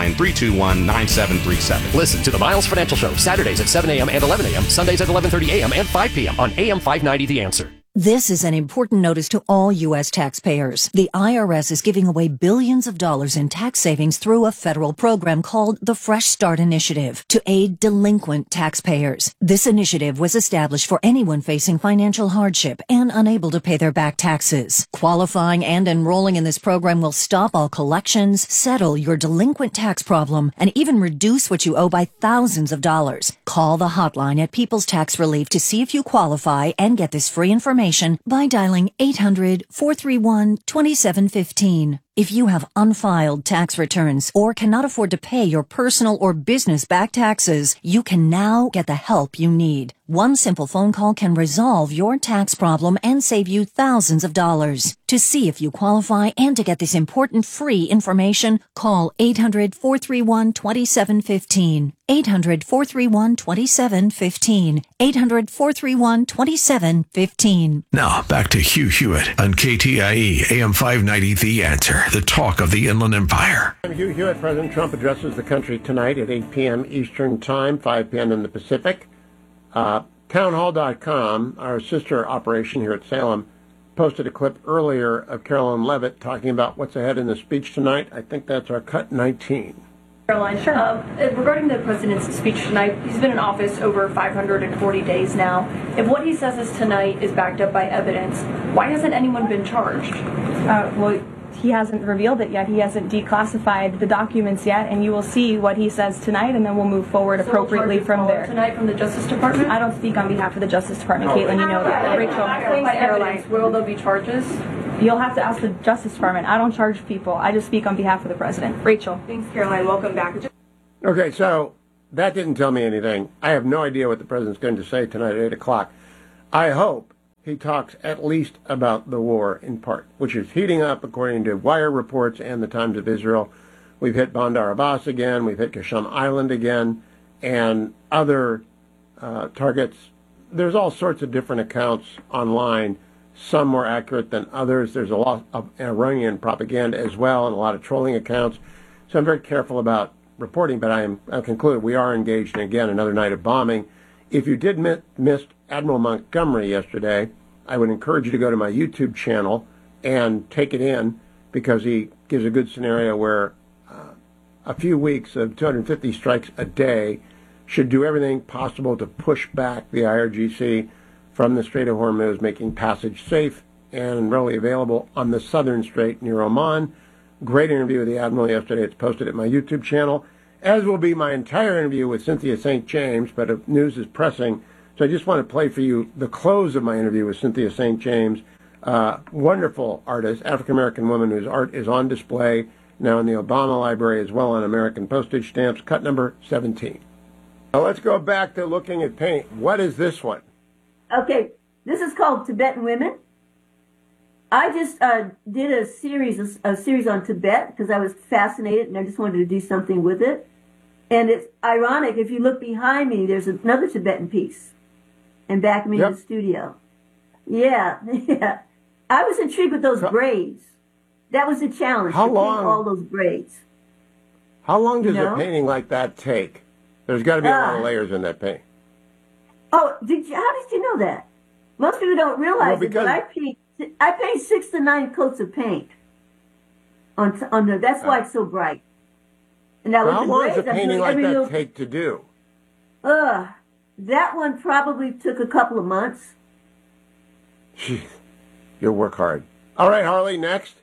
909-321-9737. Listen to the Miles Financial Show, Saturdays at 7 a.m. and 11 a.m., Sundays at 11:30 a.m. and 5 p.m. on AM 590 The Answer. This is an important notice to all U.S. taxpayers. The IRS is giving away billions of dollars in tax savings through a federal program called the Fresh Start Initiative to aid delinquent taxpayers. This initiative was established for anyone facing financial hardship and unable to pay their back taxes. Qualifying and enrolling in this program will stop all collections, settle your delinquent tax problem, and even reduce what you owe by thousands of dollars. Call the hotline at People's Tax Relief to see if you qualify and get this free information by dialing 800-431-2715. If you have unfiled tax returns or cannot afford to pay your personal or business back taxes, you can now get the help you need. One simple phone call can resolve your tax problem and save you thousands of dollars. To see if you qualify and to get this important free information, call 800-431-2715. 800-431-2715. 800-431-2715. Now, back to Hugh Hewitt on KTIE AM 590, The Answer, the talk of the Inland Empire. I'm Hugh Hewitt. President Trump addresses the country tonight at 8 p.m. Eastern Time, 5 p.m. in the Pacific. Townhall.com, our sister operation here at Salem, posted a clip earlier of Carolyn Levitt talking about what's ahead in the speech tonight. I think that's our cut 19. Caroline, regarding the president's speech tonight, he's been in office over 540 days now. If what he says is tonight is backed up by evidence, why hasn't anyone been charged? Well, he hasn't revealed it yet. He hasn't declassified the documents yet, and you will see what he says tonight, and then we'll move forward appropriately from there. Tonight from the Justice Department? I don't speak on behalf of the Justice Department, Caitlin, you know that. Rachel, Caroline. Will there be charges? You'll have to ask the Justice Department. I don't charge people. I just speak on behalf of the President. Rachel. Thanks, Caroline. Welcome back. Okay, so that didn't tell me anything. I have no idea what the President's going to say tonight at 8 o'clock. I hope he talks at least about the war in part, which is heating up according to Wire reports and the Times of Israel. We've hit Bandar Abbas again. We've hit Qasem Island again and other targets. There's all sorts of different accounts online, some more accurate than others. There's a lot of Iranian propaganda as well and a lot of trolling accounts. So I'm very careful about reporting, but I'm concluded we are engaged in, again, another night of bombing. If you did miss Admiral Montgomery yesterday, I would encourage you to go to my YouTube channel and take it in, because he gives a good scenario where a few weeks of 250 strikes a day should do everything possible to push back the IRGC from the Strait of Hormuz, making passage safe and readily available on the southern strait near Oman. Great interview with the Admiral yesterday. It's posted at my YouTube channel, as will be my entire interview with Cynthia St. James, but news is pressing. So I just want to play for you the close of my interview with Cynthia St. James, wonderful artist, African-American woman whose art is on display now in the Obama Library as well on American postage stamps, cut number 17. Now let's go back to looking at paint. What is this one? Okay, this is called Tibetan Women. I just did a series on Tibet because I was fascinated and I just wanted to do something with it. And it's ironic, if you look behind me, there's another Tibetan piece. And back me in the studio. Yeah, yeah. I was intrigued with those braids. That was the challenge. How to long? Paint all those braids. How long does a painting like that take? There's got to be a lot of layers in that paint. Oh, how did you know that? Most people don't realize it, but I paint 6 to 9 coats of paint on the. That's why it's so bright. And now how long does a painting like that take to do? That one probably took a couple of months. Jeez, you'll work hard. All right, Harley, next.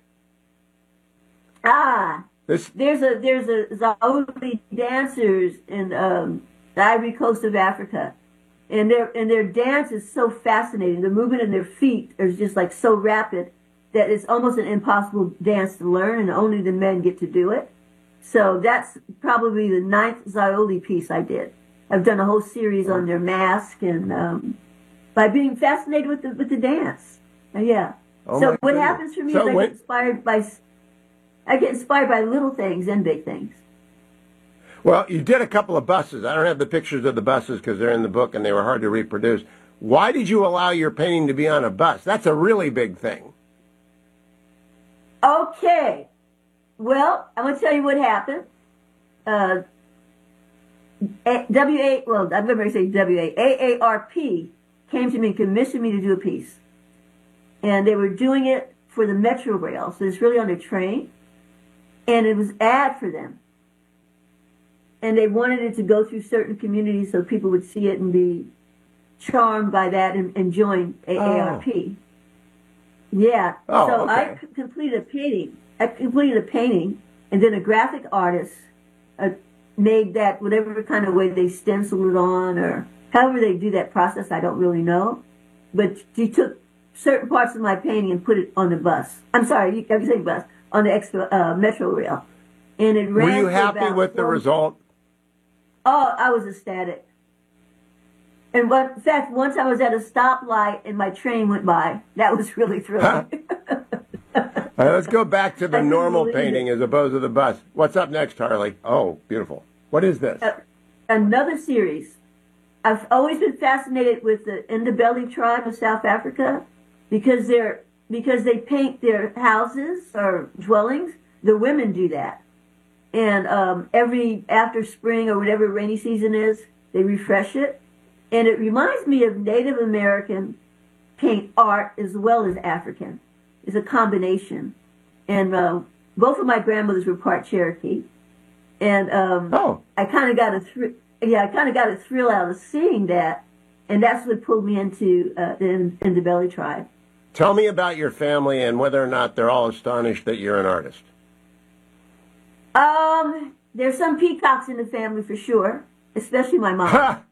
There's a Zaoli dancers in the Ivory Coast of Africa, and their dance is so fascinating. The movement of their feet is just like so rapid that it's almost an impossible dance to learn, and only the men get to do it. So that's probably the 9th Zaoli piece I did. I've done a whole series on their mask and by being fascinated with the dance. Yeah. So what happens for me is I get inspired by little things and big things. Well, you did a couple of buses. I don't have the pictures of the buses because they're in the book and they were hard to reproduce. Why did you allow your painting to be on a bus? That's a really big thing. Okay. Well, I'm going to tell you what happened. AARP came to me and commissioned me to do a piece. And they were doing it for the Metro Rail, so it's really on a train. And it was ad for them. And they wanted it to go through certain communities so people would see it and be charmed by that and join AARP. Yeah. So okay. I completed a painting. And then a graphic artist made that whatever kind of way they stenciled it on or however they do that process, I don't really know. But she took certain parts of my painting and put it on the bus. I'm sorry, I can say bus, on the Metro Rail. And it ran. Were you happy with the result? Oh, I was ecstatic. And in fact, once I was at a stoplight and my train went by. That was really thrilling. All right, let's go back to the normal painting as opposed to the bus. What's up next, Harley? Oh, beautiful. What is this? Another series. I've always been fascinated with the Ndebele tribe of South Africa because they paint their houses or dwellings. The women do that. And after spring or whatever rainy season is, they refresh it. And it reminds me of Native American paint art as well as African. It's a combination. And both of my grandmothers were part Cherokee. And I kind of got a thrill out of seeing that. And that's what pulled me into the Ndebele tribe. Tell me about your family and whether or not they're all astonished that you're an artist. There's some peacocks in the family for sure, especially my mom.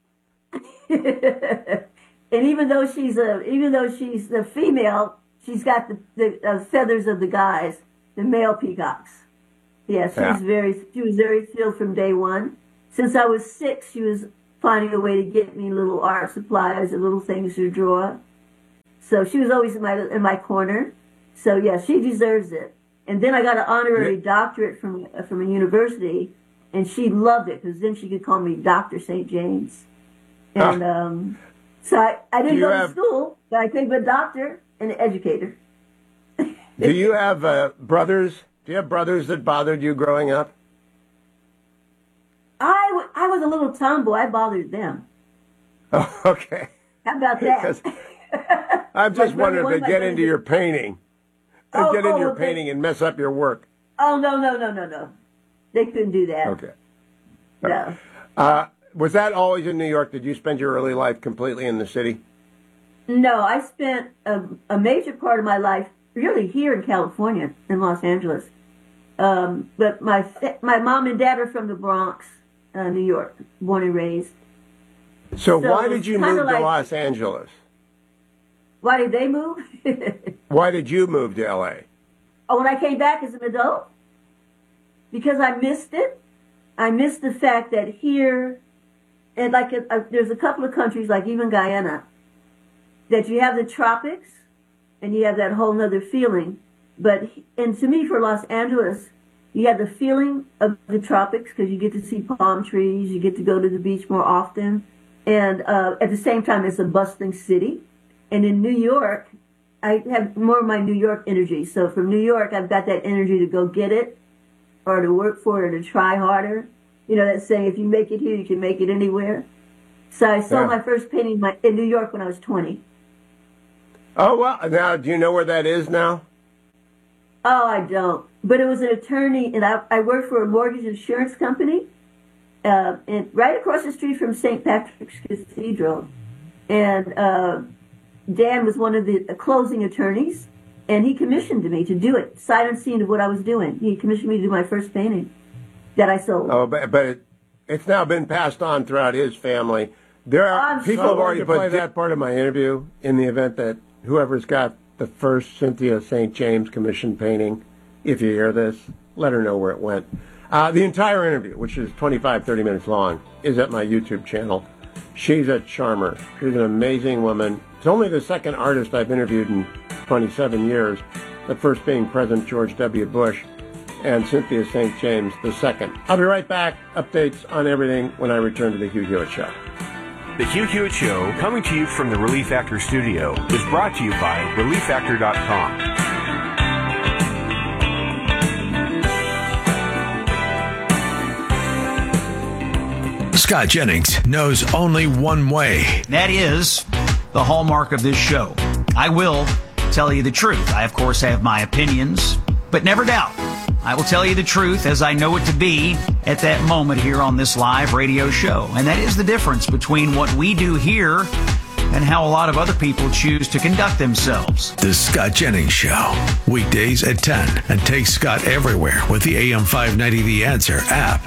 And even though she's the female, she's got the feathers of the guys, the male peacocks. Yeah, she was very thrilled from day one. Since I was 6, she was finding a way to get me little art supplies and little things to draw. So she was always in my corner. So yeah, she deserves it. And then I got an honorary doctorate from a university, and she loved it because then she could call me Dr. St. James. And so I didn't go to school, but I became a doctor and an educator. Do you have brothers? Do you have brothers that bothered you growing up? I was a little tomboy. I bothered them. Oh, okay. How about that? I'm just wondering if they get into your painting. Painting and mess up your work. Oh, no. They couldn't do that. Okay. No. Was that always in New York? Did you spend your early life completely in the city? No, I spent a major part of my life really here in California, in Los Angeles. But my mom and dad are from the Bronx, New York, born and raised. So why did you move to Los Angeles? Why did they move? Why did you move to L.A.? Oh, when I came back as an adult? Because I missed it. I missed the fact that here, and there's a couple of countries, like even Guyana, that you have the tropics, and you have that whole nother feeling. And to me, for Los Angeles, you have the feeling of the tropics because you get to see palm trees, you get to go to the beach more often, and at the same time, it's a bustling city. And in New York, I have more of my New York energy. So from New York, I've got that energy to go get it, or to work for it, or to try harder. You know that saying, if you make it here, you can make it anywhere. So I sold my first painting in New York when I was 20. Oh, well, now, do you know where that is now? Oh, I don't. But it was an attorney, and I worked for a mortgage insurance company, and right across the street from St. Patrick's Cathedral. And Dan was one of the closing attorneys, and he commissioned me to do it, sight unseen of what I was doing. He commissioned me to do my first painting that I sold. Oh, but it's now been passed on throughout his family. There are people have already put that part of my interview in the event that whoever's got the first Cynthia St. James commissioned painting, if you hear this, let her know where it went. The entire interview, which is 25, 30 minutes long, is at my YouTube channel. She's a charmer. She's an amazing woman. It's only the second artist I've interviewed in 27 years, the first being President George W. Bush, and Cynthia St. James the second. I'll be right back. Updates on everything when I return to The Hugh Hewitt Show. The Hugh Hewitt Show, coming to you from the Relief Factor studio, is brought to you by ReliefFactor.com. Scott Jennings knows only one way. That is the hallmark of this show. I will tell you the truth. I, of course, have my opinions, but never doubt. I will tell you the truth as I know it to be at that moment here on this live radio show. And that is the difference between what we do here and how a lot of other people choose to conduct themselves. The Scott Jennings Show. Weekdays at 10. And take Scott everywhere with the AM 590 The Answer app.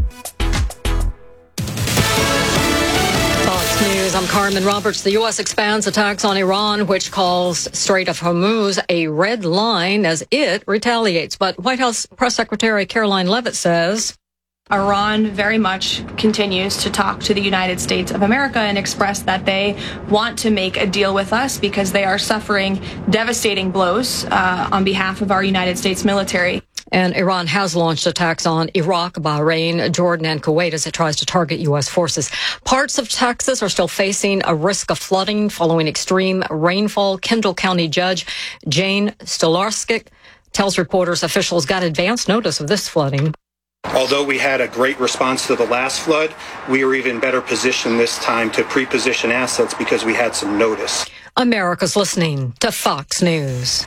News. I'm Carmen Roberts. The U.S. expands attacks on Iran, which calls Strait of Hormuz a red line as it retaliates. But White House Press Secretary Caroline Leavitt says Iran very much continues to talk to the United States of America and express that they want to make a deal with us because they are suffering devastating blows on behalf of our United States military. And Iran has launched attacks on Iraq, Bahrain, Jordan, and Kuwait as it tries to target U.S. forces. Parts of Texas are still facing a risk of flooding following extreme rainfall. Kendall County Judge Jane Stolarczyk tells reporters officials got advance notice of this flooding. Although we had a great response to the last flood, we are even better positioned this time to pre-position assets because we had some notice. America's listening to Fox News.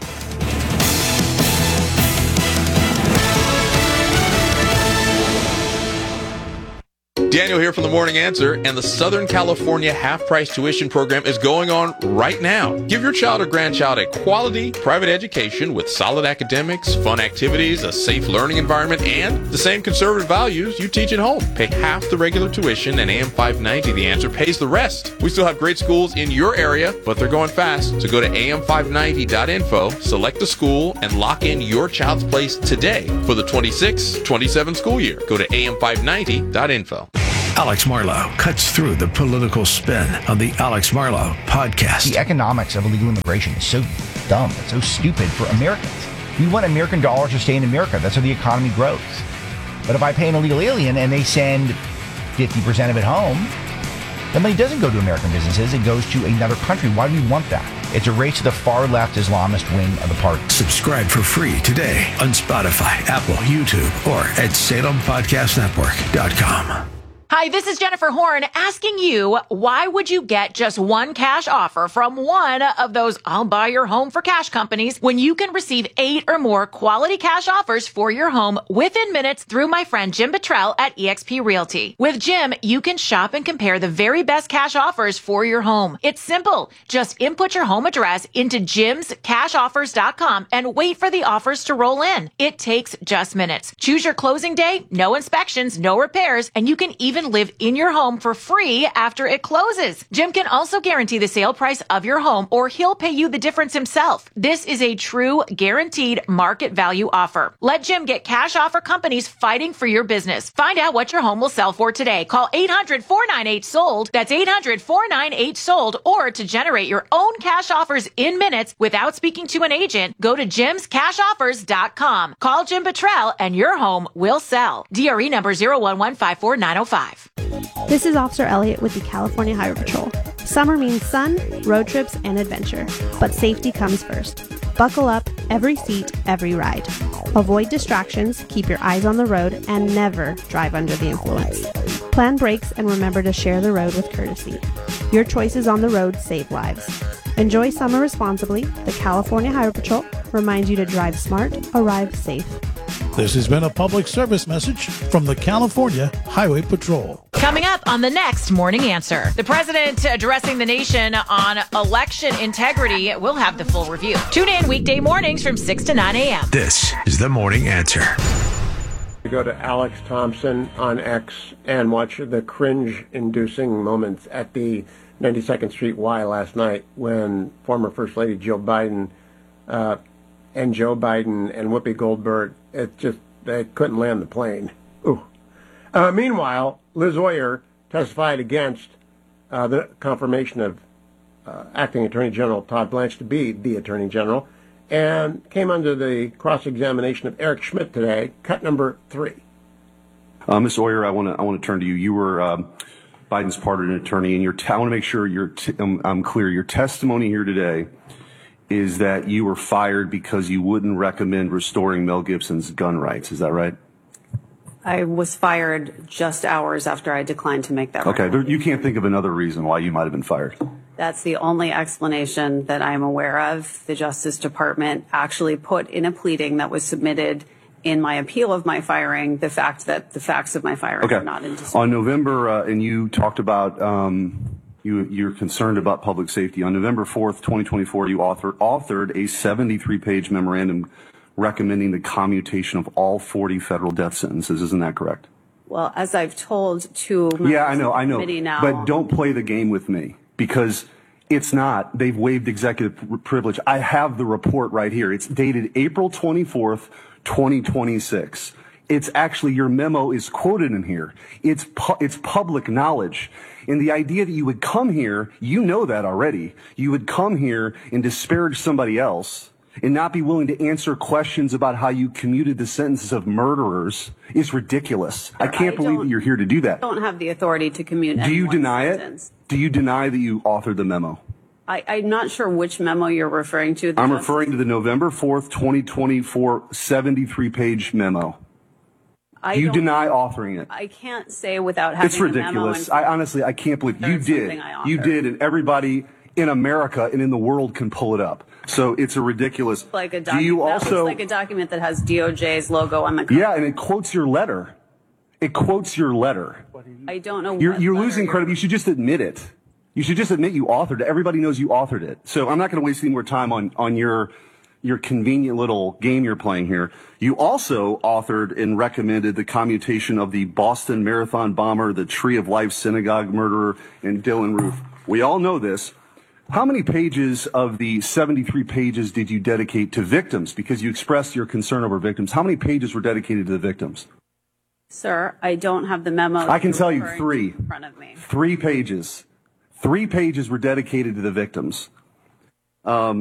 Daniel here from the Morning Answer, and the Southern California half-price tuition program is going on right now. Give your child or grandchild a quality private education with solid academics, fun activities, a safe learning environment, and the same conservative values you teach at home. Pay half the regular tuition, and AM 590 The Answer pays the rest. We still have great schools in your area, but they're going fast. So go to am590.info, select the school, and lock in your child's place today for the 26-27 school year. Go to am590.info. Alex Marlow cuts through the political spin on the Alex Marlow podcast. The economics of illegal immigration is so dumb. It's so stupid for Americans. We want American dollars to stay in America. That's how the economy grows. But if I pay an illegal alien and they send 50% of it home, the money doesn't go to American businesses. It goes to another country. Why do we want that? It's a race to the far-left Islamist wing of the party. Subscribe for free today on Spotify, Apple, YouTube, or at SalemPodcastNetwork.com. Hi, this is Jennifer Horn asking you, why would you get just one cash offer from one of those I'll buy your home for cash companies when you can receive 8 or more quality cash offers for your home within minutes through my friend Jim Buttrell at eXp Realty? With Jim, you can shop and compare the very best cash offers for your home. It's simple. Just input your home address into jimscashoffers.com and wait for the offers to roll in. It takes just minutes. Choose your closing day, no inspections, no repairs, and you can even live in your home for free after it closes. Jim can also guarantee the sale price of your home, or he'll pay you the difference himself. This is a true guaranteed market value offer. Let Jim get cash offer companies fighting for your business. Find out what your home will sell for today. Call 800-498-SOLD. That's 800-498-SOLD. Or to generate your own cash offers in minutes without speaking to an agent, go to jimscashoffers.com. Call Jim Buttrell and your home will sell. DRE number 01154-905. This is Officer Elliott with the California Highway Patrol. Summer means sun, road trips, and adventure, but safety comes first. Buckle up, every seat, every ride. Avoid distractions, keep your eyes on the road, and never drive under the influence. Plan brakes and remember to share the road with courtesy. Your choices on the road save lives. Enjoy summer responsibly. The California Highway Patrol reminds you to drive smart, arrive safe. This has been a public service message from the California Highway Patrol. Coming up on the next Morning Answer, the president addressing the nation on election integrity. We'll have the full review. Tune in weekday mornings from 6 to 9 a.m. This is the Morning Answer. Go to Alex Thompson on X and watch the cringe-inducing moments at the 92nd Street Y last night when former First Lady Jill Biden and Joe Biden and Whoopi Goldberg, they couldn't land the plane. Ooh. Meanwhile, Liz Oyler testified against the confirmation of Acting Attorney General Todd Blanche to be the Attorney General, and came under the cross-examination of Eric Schmidt today, cut number 3. Ms. Oyler, I want to turn to you. You were Biden's pardon attorney, and I want to make sure I'm clear. Your testimony here today is that you were fired because you wouldn't recommend restoring Mel Gibson's gun rights. Is that right? I was fired just hours after I declined to make that recommendation. Okay, but you can't think of another reason why you might have been fired. That's the only explanation that I'm aware of. The Justice Department actually put in a pleading that was submitted in my appeal of my firing the fact that the facts of my firing are not in dispute. On November, and you talked about you're concerned about public safety. On November 4th, 2024, you authored a 73-page memorandum recommending the commutation of all 40 federal death sentences. Isn't that correct? Well, as I've told to members of the committee now. But don't play the game with me, because it's not. They've waived executive privilege. I have the report right here. It's dated April 24th, 2026. It's actually, your memo is quoted in here. It's public knowledge. And the idea that you would come here, you know that already. You would come here and disparage somebody else and not be willing to answer questions about how you commuted the sentences of murderers is ridiculous. I can't believe that you're here to do that. I don't have the authority to commute anyone's Do you deny sentence. it? Do you deny that you authored the memo? I'm not sure which memo you're referring to. I'm referring to the November 4th, 2024 73-page memo. Do you deny authoring it? I can't say without having It's ridiculous. I can't believe you did. You did, and everybody in America and in the world can pull it up. So it's a ridiculous. Like a document, that looks like a document that has DOJ's logo on the cover. Yeah, and it quotes your letter. It quotes your letter. I don't know. You're losing credibility. You should just admit it. You should just admit you authored it. Everybody knows you authored it. So I'm not going to waste any more time on your convenient little game you're playing here. You also authored and recommended the commutation of the Boston Marathon bomber, the Tree of Life synagogue murderer, and Dylan Roof. We all know this. How many pages of the 73 pages did you dedicate to victims? Because you expressed your concern over victims. How many pages were dedicated to the victims? Sir, I don't have the memo. I can tell you 3. In front of me. 3 pages. 3 pages were dedicated to the victims.